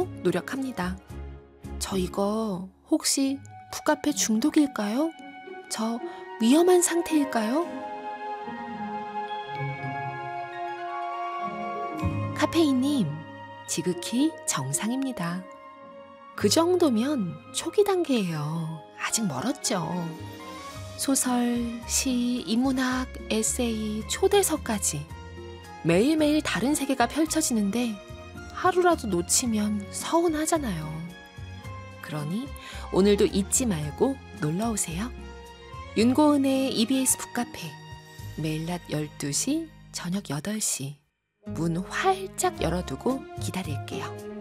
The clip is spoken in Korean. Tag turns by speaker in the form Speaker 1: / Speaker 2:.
Speaker 1: 않도록 노력합니다. 저 이거 혹시 북카페 중독일까요? 저 위험한 상태일까요? 카페인님, 지극히 정상입니다. 그 정도면 초기 단계예요. 아직 멀었죠. 소설, 시, 인문학, 에세이, 초대서까지 매일매일 다른 세계가 펼쳐지는데 하루라도 놓치면 서운하잖아요. 그러니 오늘도 잊지 말고 놀러오세요. 윤고은의 EBS 북카페, 매일 낮 12시, 저녁 8시 문 활짝 열어두고 기다릴게요.